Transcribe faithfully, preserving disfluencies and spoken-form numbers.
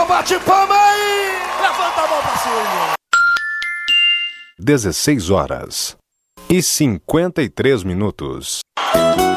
Então bate palma aí! Levanta a mão pra cima! dezesseis horas e cinquenta e três minutos.